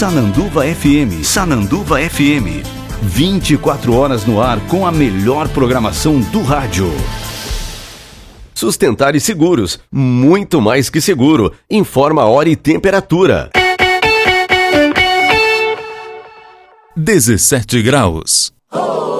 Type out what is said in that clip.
Sananduva FM. Sananduva FM. 24 horas no ar com a melhor programação do rádio. Sustentar e Seguros, muito mais que seguro. Informa a hora e temperatura. 17 graus.